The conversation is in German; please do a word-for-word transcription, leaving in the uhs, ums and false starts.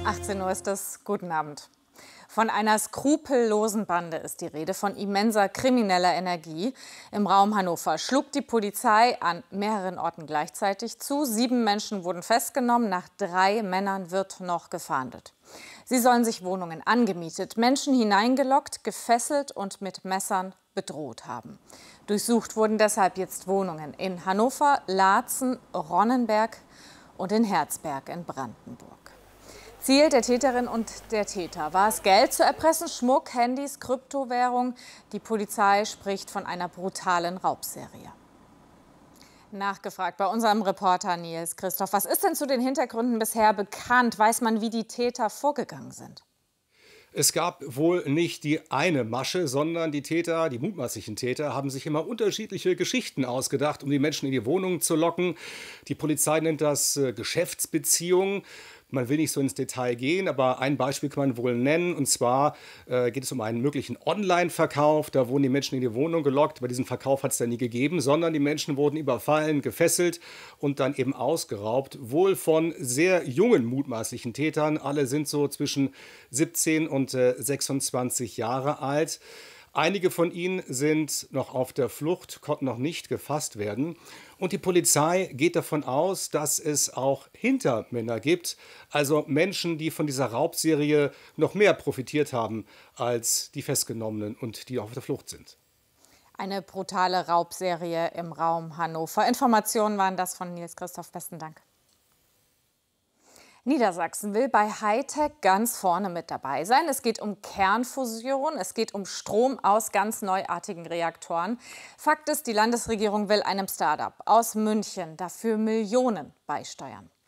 achtzehn Uhr ist es. Guten Abend. Von einer skrupellosen Bande ist die Rede, von immenser krimineller Energie. Im Raum Hannover schlug die Polizei an mehreren Orten gleichzeitig zu. Sieben Menschen wurden festgenommen, nach drei Männern wird noch gefahndet. Sie sollen sich Wohnungen angemietet, Menschen hineingelockt, gefesselt und mit Messern bedroht haben. Durchsucht wurden deshalb jetzt Wohnungen in Hannover, Laatzen, Ronnenberg und in Herzberg in Brandenburg. Ziel der Täterin und der Täter war es, Geld zu erpressen, Schmuck, Handys, Kryptowährung. Die Polizei spricht von einer brutalen Raubserie. Nachgefragt bei unserem Reporter Nils Christoph. Was ist denn zu den Hintergründen bisher bekannt? Weiß man, wie die Täter vorgegangen sind? Es gab wohl nicht die eine Masche, sondern die Täter, die mutmaßlichen Täter, haben sich immer unterschiedliche Geschichten ausgedacht, um die Menschen in die Wohnung zu locken. Die Polizei nennt das äh, Geschäftsbeziehungen. Man will nicht so ins Detail gehen, aber ein Beispiel kann man wohl nennen. Und zwar äh, geht es um einen möglichen Online-Verkauf. Da wurden die Menschen in die Wohnung gelockt. Bei diesem Verkauf hat es dann nie gegeben, sondern die Menschen wurden überfallen, gefesselt und dann eben ausgeraubt. Wohl von sehr jungen mutmaßlichen Tätern. Alle sind so zwischen siebzehn und äh, sechsundzwanzig Jahre alt. Einige von ihnen sind noch auf der Flucht, konnten noch nicht gefasst werden. Und die Polizei geht davon aus, dass es auch Hintermänner gibt, also Menschen, die von dieser Raubserie noch mehr profitiert haben als die Festgenommenen und die auf der Flucht sind. Eine brutale Raubserie im Raum Hannover. Informationen waren das von Nils Christoph. Besten Dank. Niedersachsen will bei Hightech ganz vorne mit dabei sein. Es geht um Kernfusion, es geht um Strom aus ganz neuartigen Reaktoren. Fakt ist, die Landesregierung will einem Start-up aus München dafür Millionen beisteuern.